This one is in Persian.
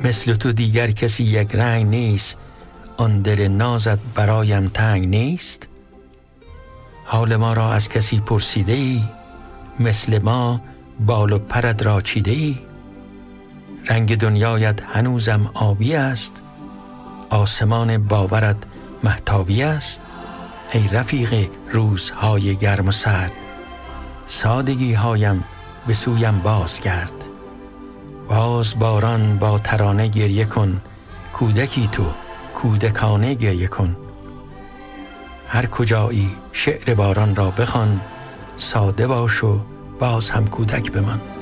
مثل تو دیگر کسی یک رنگ نیست، آن دل نازت برایم تنگ نیست. حال ما را از کسی پرسیده ای، مثل ما بال و پرت را چیده ای. رنگ دنیایت هنوزم آبی است، آسمان باورت مهتابی است. ای رفیق روزهای گرم و سرد، سادگی هایم به سویم باز کرد. باز باران با ترانه گریه کن، کودکی تو کودکانه گریه کن. هر کجایی شعر باران را بخوان، ساده باش و باز هم کودک بمان.